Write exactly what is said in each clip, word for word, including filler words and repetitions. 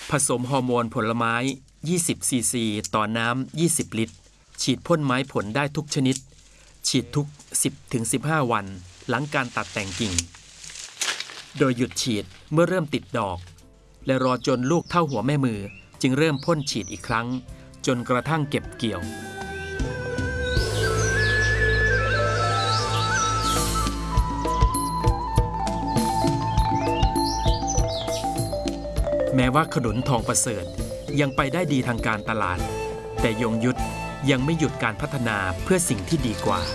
ผสมฮอร์โมนผลไม้ยี่สิบซีซีต่อน้ำยี่สิบลิตรฉีดพ่นไม้ผลได้ทุกชนิดฉีดทุก สิบถึงสิบห้า วันหลังการตัดแต่งกิ่งโดยหยุดฉีดเมื่อเริ่มติดดอกและรอจนลูกเท่าหัวแม่มือจึงเริ่มพ่นฉีดอีกครั้งจนกระทั่งเก็บเกี่ยวแม้ว่าขนุนทองประเสริฐยังไปได้ดีทางการตลาดแต่ยงยุทธยังไม่หยุดการพัฒนาเพื่อสิ่งที่ดีกว่า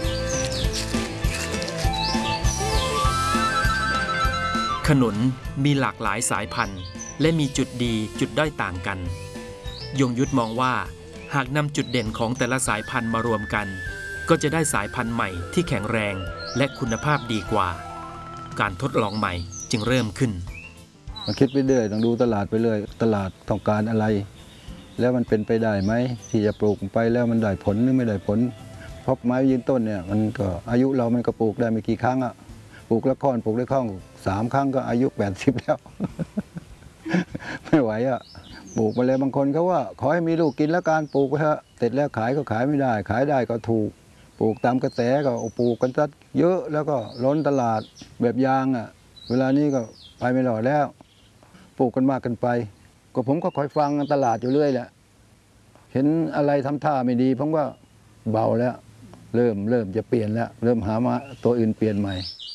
ขนุนมีหลากหลายสายพันธุ์และมีจุดดีจุดด้อยต่างกันยงยุทธมองว่าหากนำจุดเด่นของแต่ละสายพันธุ์มารวมกันก็จะได้สายพันธุ์ใหม่ที่แข็งแรงและคุณภาพดีกว่าการทดลองใหม่จึงเริ่มขึ้นมาคิดไปเรื่อยต้องดูตลาดไปเรื่อยตลาดต้องการอะไรแล้วมันเป็นไปได้ไหมที่จะปลูกไปแล้วมันได้ผลหรือไม่ได้ผลเพราะไม้ยืนต้นเนี่ยมันก็อายุเรามันก็ปลูกได้ไม่กี่ครั้งอะปลูกละค่อนปลูกได้ข้องสามครั้งก็อายุแปดสิบแล้ว ไม่ไหวอะปลูกมาเลยบางคนเขาว่าขอให้มีลูกกินแล้วการปลูกไปเถอะเสร็จแล้วขายก็ขายไม่ได้ขายได้ก็ถูกปลูกตามกระแสก็ปลูกกันซะเยอะแล้วก็ล้นตลาดแบบยางอะเวลานี้ก็ไปไม่รอดแล้วปลูกกันมากกันไปก็ผมก็คอยฟังตลาดอยู่เรื่อยแหละเห็นอะไรทำท่าไม่ดีผมก็เบาแล้วเริ่มเริ่มจะเปลี่ยนแล้วเริ่มหามาตัวอื่นเปลี่ยนใหม่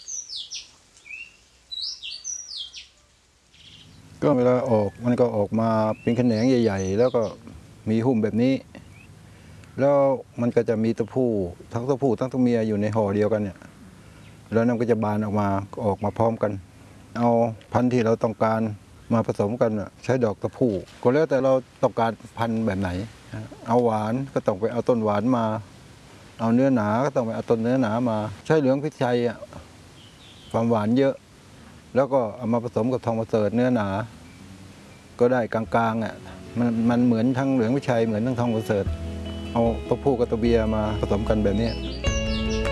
ก็เวลาออกมันก็ออกมาเป็นแขนงใหญ่ๆแล้วก็มีหุ้มแบบนี้แล้วมันก็จะมีตัวผู้ทั้งตัวผู้ทั้งตัวเมียอยู่ในห่อเดียวกันเนี่ยแล้วนั่นก็จะบานออกมาออกมาพร้อมกันเอาพันธุ์ที่เราต้องการมาผสมกันใช้ดอกตัวผู้ก็แล้วแต่เราต้องการพันธุ์แบบไหนเอาหวานก็ต้องไปเอาต้นหวานมาเอาเนื้อหนาก็ต้องไปเอาต้นเนื้อหนามาใช้เหลืองพิชัยอ่ะความหวานเยอะแล้วก็เอามาผสมกับทองประเสริฐเนื้อหนาก็ได้กลางๆอ่ะมันมันเหมือนทั้งเหลืองพิชัยเหมือนทั้งทองประเสริฐเอาตัวผู้กับตัวเมียมาผสมกันแบบนี้